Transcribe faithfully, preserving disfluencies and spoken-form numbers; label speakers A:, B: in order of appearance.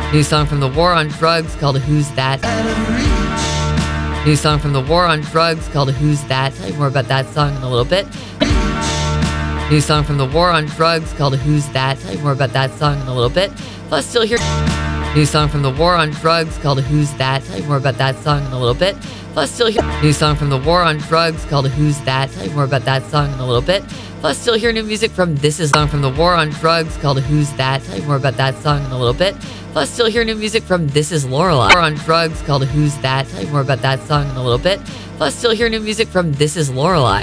A: New song from the War on Drugs called Who's That? New song from the War on Drugs called Who's That? Tell you more about that song in a little bit. New song from the War on Drugs called Who's That? Tell you more about that song in a little bit. Plus, still hear new song from the War on Drugs called Who's That? Tell you more about that song in a little bit. Plus, still hear new song from the War on Drugs called Who's That? Tell you more about that song in a little bit. Plus, still hear new music from This Is song from the War on Drugs called Who's That? Tell you more about that song in a little bit. Plus, still hear new music from This Is Lorelei. War on Drugs called Who's That? Tell you more about that song in a little bit. Plus, still hear new music from This Is Lorelei.